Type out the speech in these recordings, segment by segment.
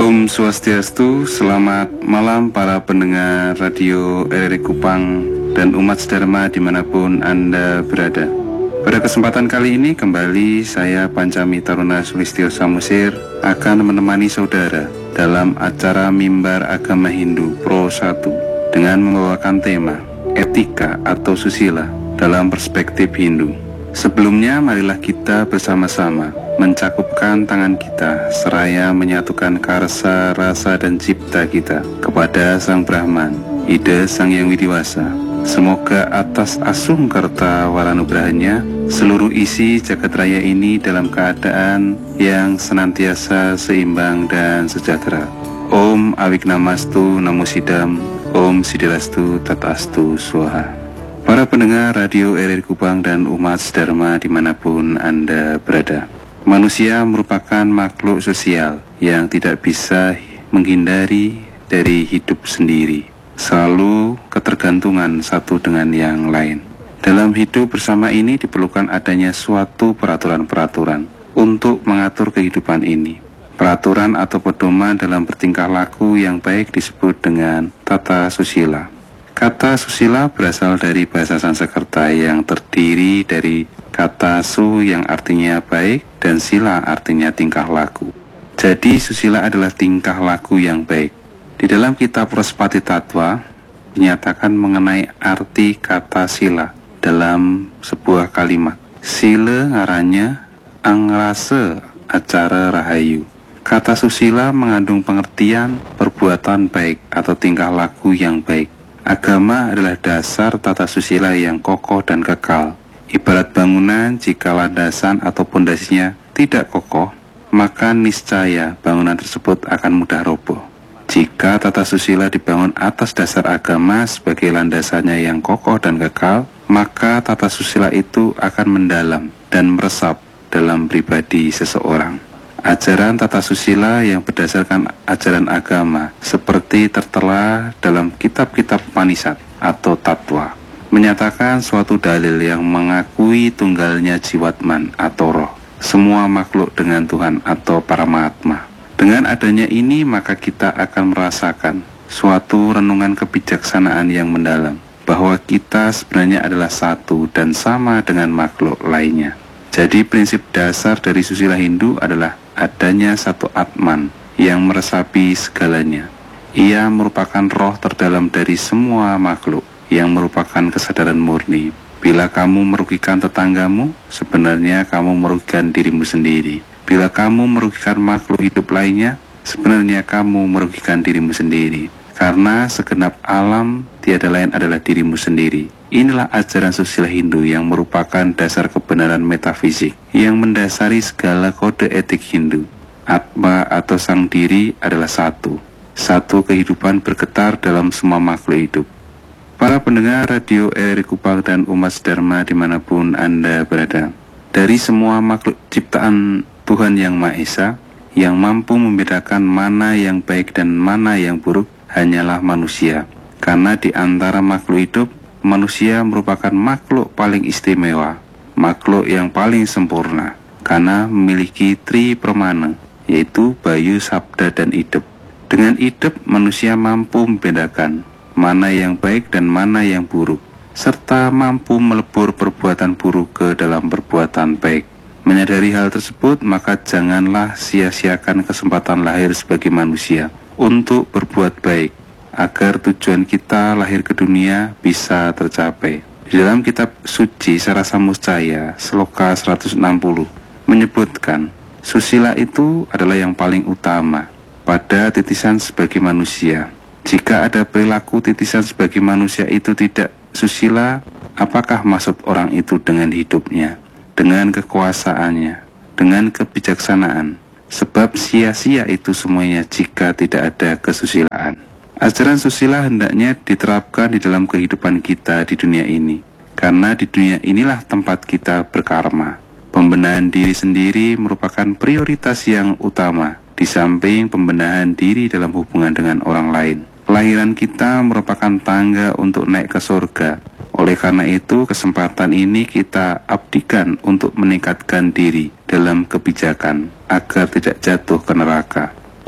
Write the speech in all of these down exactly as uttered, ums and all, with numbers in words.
Om Swastiastu, selamat malam para pendengar radio R R I Kupang dan umat Dharma dimanapun Anda berada. Pada kesempatan kali ini kembali saya Pancami Taruna Sulistyo Samosir akan menemani saudara dalam acara Mimbar Agama Hindu Pro satu dengan membawakan tema Etika atau Susila dalam perspektif Hindu. Sebelumnya marilah kita bersama-sama mencakupkan tangan kita seraya menyatukan karsa, rasa dan cipta kita kepada Sang Brahman, Ida Sang Yang Widiwasa. Semoga atas asung karta waranugrahanya seluruh isi jagat raya ini dalam keadaan yang senantiasa seimbang dan sejahtera. Om Awignamastu Namo Sidam, Om Sidilastu Tatastu Swaha. Para pendengar radio R R I Kupang dan umat Dharma dimanapun Anda berada, manusia merupakan makhluk sosial yang tidak bisa menghindari dari hidup sendiri, selalu ketergantungan satu dengan yang lain. Dalam hidup bersama ini diperlukan adanya suatu peraturan-peraturan untuk mengatur kehidupan ini. Peraturan atau pedoman dalam bertingkah laku yang baik disebut dengan tata susila. Kata susila berasal dari bahasa Sanskerta yang terdiri dari kata su yang artinya baik dan sila artinya tingkah laku. Jadi susila adalah tingkah laku yang baik. Di dalam kitab Raspati Tattva dinyatakan mengenai arti kata sila dalam sebuah kalimat. Sila ngarannya angrase acara rahayu. Kata susila mengandung pengertian perbuatan baik atau tingkah laku yang baik. Agama adalah dasar tata susila yang kokoh dan kekal. Ibarat bangunan, jika landasan atau pondasinya tidak kokoh, maka niscaya bangunan tersebut akan mudah roboh. Jika tata susila dibangun atas dasar agama sebagai landasannya yang kokoh dan kekal, maka tata susila itu akan mendalam dan meresap dalam pribadi seseorang. Ajaran tata susila yang berdasarkan ajaran agama seperti tertera dalam kitab-kitab Upanishad atau Tattva menyatakan suatu dalil yang mengakui tunggalnya Jiwatman atau roh, semua makhluk dengan Tuhan atau Paramatma. Dengan adanya ini maka kita akan merasakan suatu renungan kebijaksanaan yang mendalam bahwa kita sebenarnya adalah satu dan sama dengan makhluk lainnya. Jadi prinsip dasar dari susila Hindu adalah adanya satu Atman yang meresapi segalanya. Ia merupakan roh terdalam dari semua makhluk yang merupakan kesadaran murni. Bila kamu merugikan tetanggamu, sebenarnya kamu merugikan dirimu sendiri. Bila kamu merugikan makhluk hidup lainnya, sebenarnya kamu merugikan dirimu sendiri. Karena segenap alam tiada lain adalah dirimu sendiri. Inilah ajaran susila Hindu yang merupakan dasar kebenaran metafisik yang mendasari segala kode etik Hindu. Atma atau sang diri adalah satu. Satu kehidupan bergetar dalam semua makhluk hidup. Para pendengar radio R R I Kupang dan umat Dharma dimanapun Anda berada, dari semua makhluk ciptaan Tuhan Yang Maha Esa, yang mampu membedakan mana yang baik dan mana yang buruk hanyalah manusia. Karena di antara makhluk hidup, manusia merupakan makhluk paling istimewa, makhluk yang paling sempurna, karena memiliki tri pramana, yaitu bayu, sabda, dan idep. Dengan idep, manusia mampu membedakan mana yang baik dan mana yang buruk, serta mampu melebur perbuatan buruk ke dalam perbuatan baik. Menyadari hal tersebut, maka janganlah sia-siakan kesempatan lahir sebagai manusia untuk berbuat baik, agar tujuan kita lahir ke dunia bisa tercapai. Di dalam kitab suci Sarasa Muscaya, Sloka seratus enam puluh, menyebutkan, susila itu adalah yang paling utama pada titisan sebagai manusia. Jika ada perilaku titisan sebagai manusia itu tidak susila, apakah maksud orang itu dengan hidupnya, dengan kekuasaannya, dengan kebijaksanaan? Sebab sia-sia itu semuanya jika tidak ada kesusilaan. Ajaran susila hendaknya diterapkan di dalam kehidupan kita di dunia ini, karena di dunia inilah tempat kita berkarma. Pembenahan diri sendiri merupakan prioritas yang utama, di samping pembenahan diri dalam hubungan dengan orang lain. Kelahiran kita merupakan tangga untuk naik ke surga. Oleh karena itu, kesempatan ini kita abdikan untuk meningkatkan diri dalam kebijakan, agar tidak jatuh ke neraka.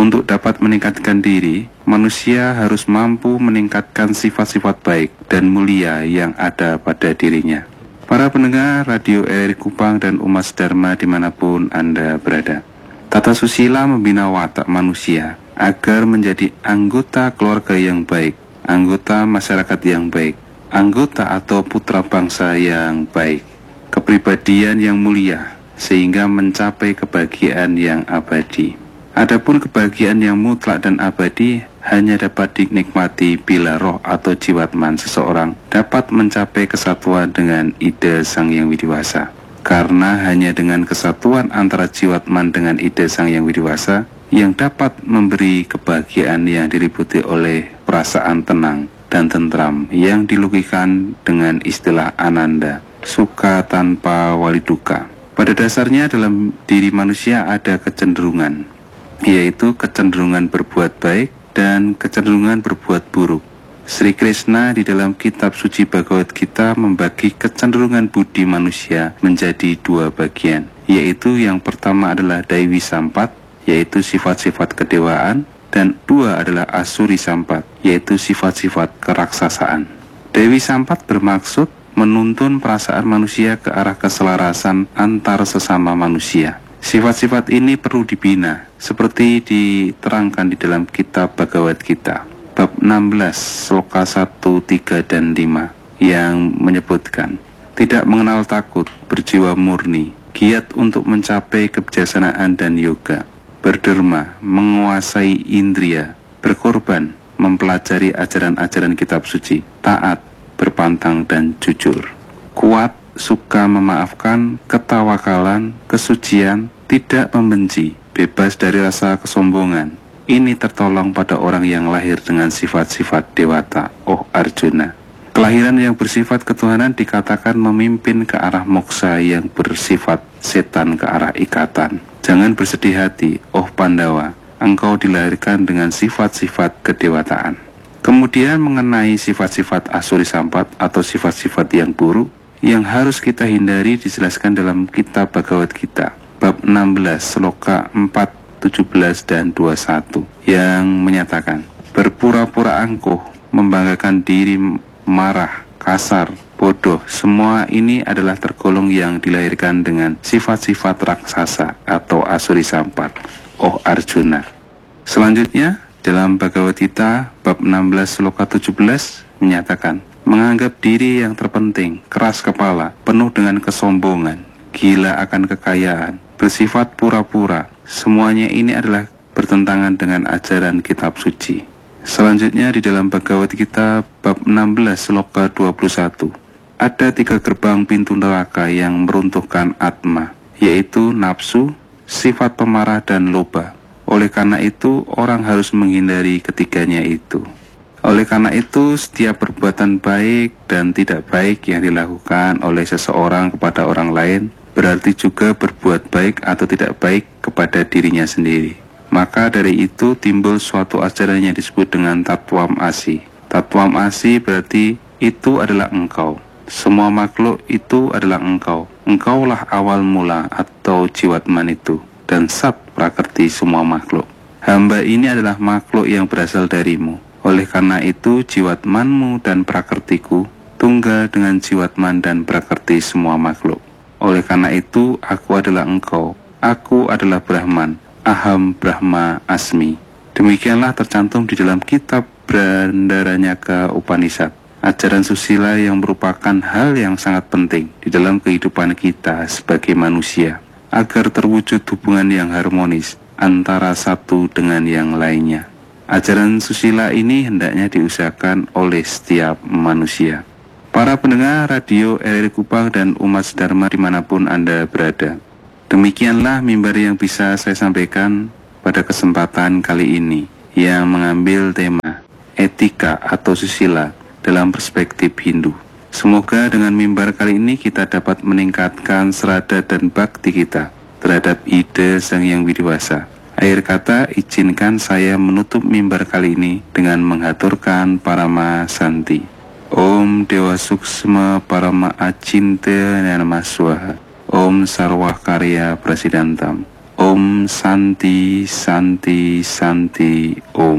Untuk dapat meningkatkan diri, manusia harus mampu meningkatkan sifat-sifat baik dan mulia yang ada pada dirinya. Para pendengar Radio R R I Kupang dan Umat Dharma dimanapun Anda berada, tata susila membina watak manusia agar menjadi anggota keluarga yang baik, anggota masyarakat yang baik, anggota atau putra bangsa yang baik, kepribadian yang mulia, sehingga mencapai kebahagiaan yang abadi. Adapun kebahagiaan yang mutlak dan abadi hanya dapat dinikmati bila roh atau jiwatman seseorang dapat mencapai kesatuan dengan ide Sang Yang Widiwasa. Karena hanya dengan kesatuan antara jiwatman dengan ide Sang Yang Widiwasa yang dapat memberi kebahagiaan yang diliputi oleh perasaan tenang dan tentram yang dilukiskan dengan istilah ananda, suka tanpa wali duka. Pada dasarnya dalam diri manusia ada kecenderungan, yaitu kecenderungan berbuat baik dan kecenderungan berbuat buruk. Sri Krishna di dalam kitab suci Bhagavad Gita membagi kecenderungan budi manusia menjadi dua bagian, yaitu yang pertama adalah Daiwi Sampat, yaitu sifat-sifat kedewaan, dan dua adalah Asuri Sampat, yaitu sifat-sifat keraksasaan. Daiwi Sampat bermaksud menuntun perasaan manusia ke arah keselarasan antar sesama manusia. Sifat-sifat ini perlu dibina, seperti diterangkan di dalam kitab Bhagavad Gita, bab enam belas, sloka satu, tiga, dan lima, yang menyebutkan, tidak mengenal takut, berjiwa murni, giat untuk mencapai kebijaksanaan dan yoga, berderma, menguasai indria, berkorban, mempelajari ajaran-ajaran kitab suci, taat, berpantang, dan jujur, kuat, suka memaafkan, ketawakalan, kesucian, tidak membenci, bebas dari rasa kesombongan. Ini tertolong pada orang yang lahir dengan sifat-sifat dewata, oh Arjuna. Kelahiran yang bersifat ketuhanan dikatakan memimpin ke arah moksa yang bersifat setan ke arah ikatan. Jangan bersedih hati, oh Pandawa, engkau dilahirkan dengan sifat-sifat kedewataan. Kemudian mengenai sifat-sifat Asuri Sampat atau sifat-sifat yang buruk, yang harus kita hindari dijelaskan dalam kitab Bhagavad Gita, bab enam belas, sloka empat, tujuh belas, dan dua puluh satu, yang menyatakan, berpura-pura angkuh, membanggakan diri, marah, kasar, bodoh, semua ini adalah tergolong yang dilahirkan dengan sifat-sifat raksasa atau Asuri Sampat, oh Arjuna. Selanjutnya, dalam Bhagavad Gita, bab enam belas, sloka tujuh belas, menyatakan, menganggap diri yang terpenting, keras kepala, penuh dengan kesombongan, gila akan kekayaan, bersifat pura-pura, semuanya ini adalah bertentangan dengan ajaran kitab suci. Selanjutnya di dalam Bhagavad Gita bab enam belas sloka dua puluh satu, ada tiga gerbang pintu neraka yang meruntuhkan atma, yaitu nafsu, sifat pemarah, dan loba. Oleh karena itu orang harus menghindari ketiganya itu. Oleh karena itu, setiap perbuatan baik dan tidak baik yang dilakukan oleh seseorang kepada orang lain berarti juga berbuat baik atau tidak baik kepada dirinya sendiri. Maka dari itu timbul suatu ajaran yang disebut dengan Tatwam Asi. Tatwam Asi berarti itu adalah engkau. Semua makhluk itu adalah engkau. Engkaulah awal mula atau jiwatman itu, dan sat prakerti semua makhluk. Hamba ini adalah makhluk yang berasal darimu. Oleh karena itu, jiwatmanmu dan prakertiku tunggal dengan jiwatman dan prakerti semua makhluk. Oleh karena itu, aku adalah engkau, aku adalah Brahman, Aham Brahma Asmi. Demikianlah tercantum di dalam kitab Brandaranyaka Upanishad. Ajaran susila yang merupakan hal yang sangat penting di dalam kehidupan kita sebagai manusia, agar terwujud hubungan yang harmonis antara satu dengan yang lainnya. Ajaran susila ini hendaknya diusahakan oleh setiap manusia. Para pendengar Radio R R I Kupang dan Umat Dharma dimanapun Anda berada, demikianlah mimbar yang bisa saya sampaikan pada kesempatan kali ini, yang mengambil tema etika atau susila dalam perspektif Hindu. Semoga dengan mimbar kali ini kita dapat meningkatkan serada dan bakti kita terhadap ide Sang Yang Widiwasa. Akhir kata, izinkan saya menutup mimbar kali ini dengan menghaturkan Parama Santi. Om Dewa Suksma Parama Acinte Nyanama Swaha. Om Sarwa Karya Prasidantam. Om Santi Santi Santi Om.